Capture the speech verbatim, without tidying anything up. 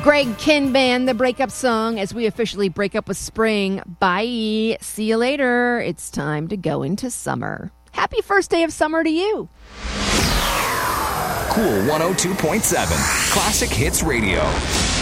Greg Kihn Band, the breakup song, as we officially break up with spring. Bye. See you later. It's time to go into summer. Happy first day of summer to you. Cool one oh two point seven, Classic Hits Radio.